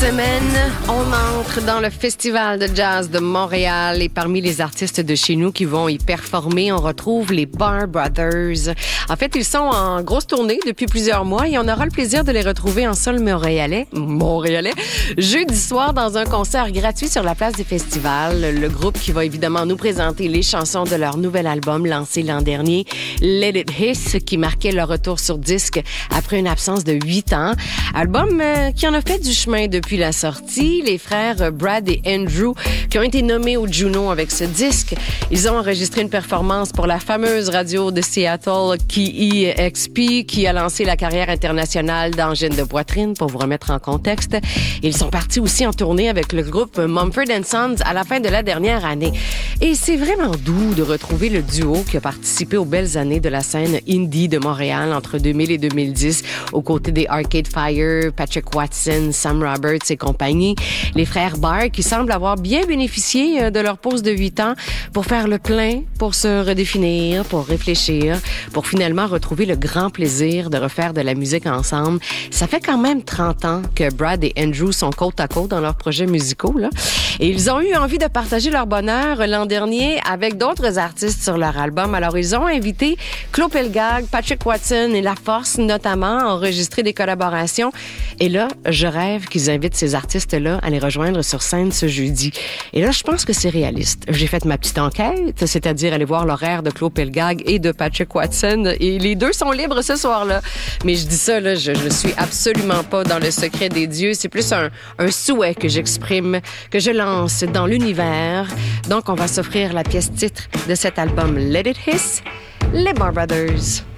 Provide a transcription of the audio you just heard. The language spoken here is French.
semaine, on entre dans le Festival de jazz de Montréal et parmi les artistes de chez nous qui vont y performer, on retrouve les Barr Brothers. En fait, ils sont en grosse tournée depuis plusieurs mois et on aura le plaisir de les retrouver en sol montréalais, jeudi soir dans un concert gratuit sur la place des festivals. Le groupe qui va évidemment nous présenter les chansons de leur nouvel album lancé l'an dernier, Let It Hiss, qui marquait leur retour sur disque après une absence de 8 ans. Album qui en a fait du chemin depuis la sortie. Les frères Brad et Andrew qui ont été nommés au Juno avec ce disque. Ils ont enregistré une performance pour la fameuse radio de Seattle KEXP qui a lancé la carrière internationale d'Angine de Poitrine pour vous remettre en contexte. Ils sont partis aussi en tournée avec le groupe Mumford & Sons à la fin de la dernière année. Et c'est vraiment doux de retrouver le duo qui a participé aux belles années de la scène indie de Montréal entre 2000 et 2010 aux côtés des Arcade Fire, Patrick Watson, Sam Roberts et compagnie. Les frères Barr qui semblent avoir bien bénéficié de leur pause de 8 ans pour faire le plein, pour se redéfinir, pour réfléchir, pour finalement retrouver le grand plaisir de refaire de la musique ensemble. Ça fait quand même 30 ans que Brad et Andrew sont côte à côte dans leurs projets musicaux, là. Et ils ont eu envie de partager leur bonheur l'an dernier avec d'autres artistes sur leur album. Alors, ils ont invité Claude Pelgag, Patrick Watson et La Force, notamment, à enregistrer des collaborations. Et là, je rêve qu'ils invitent ces artistes-là à les rejoindre sur scène ce jeudi. Et là, je pense que c'est réaliste. J'ai fait ma petite enquête, c'est-à-dire aller voir l'horaire de Claude Pelgag et de Patrick Watson. Et les deux sont libres ce soir-là. Mais je dis ça, là, je suis absolument pas dans le secret des dieux. C'est plus un souhait que j'exprime, que je lance dans l'univers. Donc, on va s'offrir la pièce titre de cet album Let It Hiss, les Barr Brothers.